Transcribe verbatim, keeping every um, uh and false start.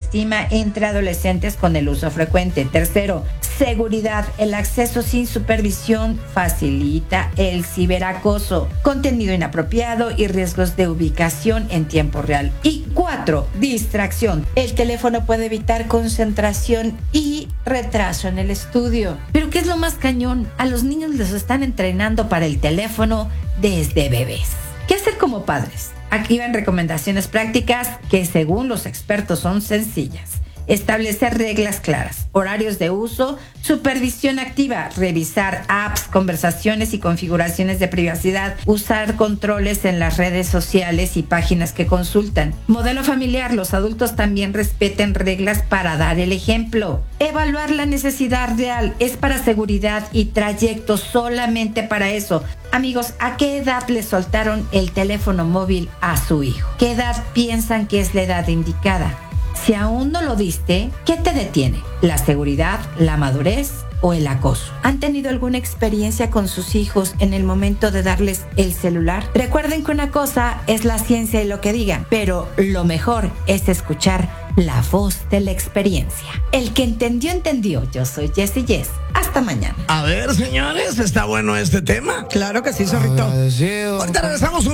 autoestima entre adolescentes con el uso frecuente. Tercero, seguridad. El acceso sin supervisión facilita el ciberacoso, contenido inapropiado y riesgos de ubicación en tiempo real. Y cuatro, distracción. El teléfono puede evitar concentración y retraso en el estudio. Pero ¿qué es lo más cañón? A los niños les están entrenando para el teléfono desde bebés. ¿Qué hacer como padres? Aquí van recomendaciones prácticas que según los expertos son sencillas. Establecer reglas claras, horarios de uso, supervisión activa, revisar apps, conversaciones y configuraciones de privacidad, usar controles en las redes sociales y páginas que consultan. Modelo familiar, los adultos también respeten reglas para dar el ejemplo. Evaluar la necesidad real, es para seguridad y trayecto, solamente para eso. Amigos, ¿a qué edad le soltaron el teléfono móvil a su hijo? ¿Qué edad piensan que es la edad indicada? Si aún no lo diste, ¿qué te detiene? ¿La seguridad, la madurez o el acoso? ¿Han tenido alguna experiencia con sus hijos en el momento de darles el celular? Recuerden que una cosa es la ciencia y lo que digan, pero lo mejor es escuchar la voz de la experiencia. El que entendió, entendió. Yo soy Jessie Jess. Hasta mañana. A ver, señores, está bueno este tema. Claro que sí, zorrito. Ahorita regresamos.